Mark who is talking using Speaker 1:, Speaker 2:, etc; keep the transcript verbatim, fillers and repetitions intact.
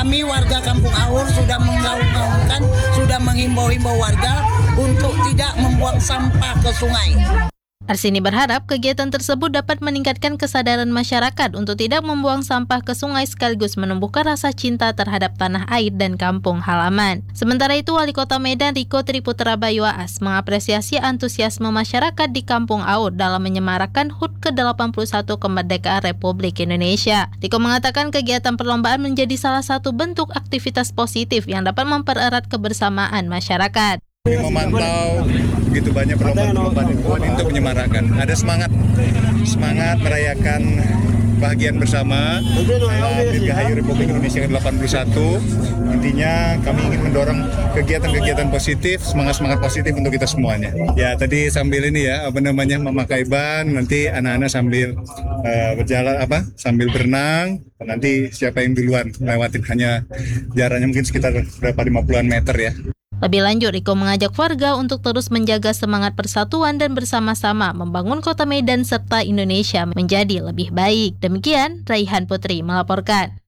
Speaker 1: kami warga Kampung Aur sudah menggaung-gaungkan, sudah menghimbau-himbau warga untuk tidak membuang sampah ke sungai.
Speaker 2: Arsini berharap kegiatan tersebut dapat meningkatkan kesadaran masyarakat untuk tidak membuang sampah ke sungai sekaligus menumbuhkan rasa cinta terhadap tanah air dan kampung halaman. Sementara itu, Wali Kota Medan Riko Triputra Bayu Aas mengapresiasi antusiasme masyarakat di Kampung Aur dalam menyemarakan H U T ke delapan puluh satu kemerdekaan Republik Indonesia. Riko mengatakan kegiatan perlombaan menjadi salah satu bentuk aktivitas positif yang dapat mempererat kebersamaan masyarakat.
Speaker 3: Memantau begitu banyak perlombaan-perlombaan untuk menyemarakan. Ada semangat, semangat merayakan bahagian bersama dalam Dirgahayu Republik Indonesia ke delapan puluh satu. Intinya kami ingin mendorong kegiatan-kegiatan positif, semangat-semangat positif untuk kita semuanya. Ya tadi sambil ini ya, apa namanya, memakai ban, nanti anak-anak sambil uh, berjalan apa, sambil berenang. Nanti siapa yang duluan lewatin, hanya jaraknya mungkin sekitar berapa lima puluhan meter ya.
Speaker 2: Lebih lanjut, Riko mengajak warga untuk terus menjaga semangat persatuan dan bersama-sama membangun Kota Medan serta Indonesia menjadi lebih baik. Demikian, Raihan Putri melaporkan.